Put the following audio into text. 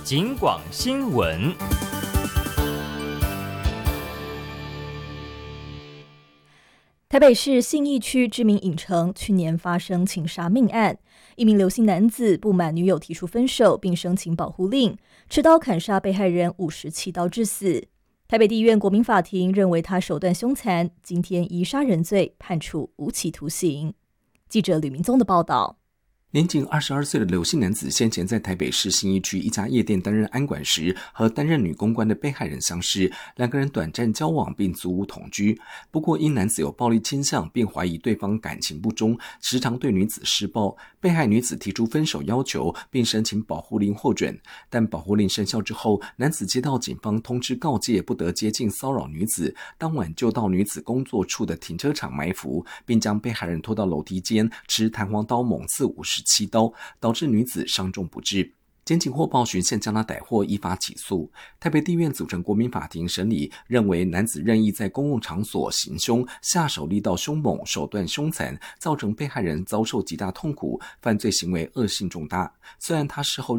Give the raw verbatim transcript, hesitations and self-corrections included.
警广新闻。 台北市信义区知名影城去年发生情杀命案，一名刘姓男子不满女友提出分手，并申请保护令，持刀砍杀被害人五十七刀致死。台北地院国民法庭认为他手段凶残，今天以杀人罪判处无期徒刑。记者吕明宗的报道。 年仅二十二岁的刘姓男子先前在台北市信义区一家夜店担任安管时，和担任女公关的被害人相识，两个人短暂交往并租屋同居。不过因男子有暴力倾向，并怀疑对方感情不忠，时常对女子施暴。被害女子提出分手要求，并申请保护令获准。但保护令生效之后，男子接到警方通知告诫，不得接近骚扰女子。当晚就到女子工作处的停车场埋伏，并将被害人拖到楼梯间，持弹簧刀猛刺五十七刀，导致女子伤重不治。检警获报循线将他逮获，依法起诉。台北地院组成国民法庭审理，认为男子任意在公共场所行凶，下手力道凶猛，手段凶残，造成被害人遭受极大痛苦，犯罪行为恶性重大。虽然他事后